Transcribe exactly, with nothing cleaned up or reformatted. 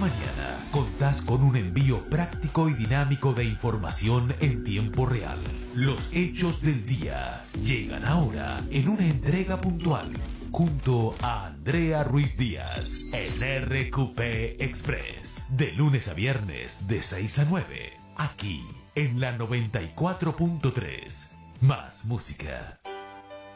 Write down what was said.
mañana contás con un envío práctico y dinámico de información en tiempo real. Los hechos del día llegan ahora en una entrega puntual junto a Andrea Ruiz Díaz en R Q P Express. De lunes a viernes de seis a nueve, aquí en la noventa y cuatro punto tres. Más música.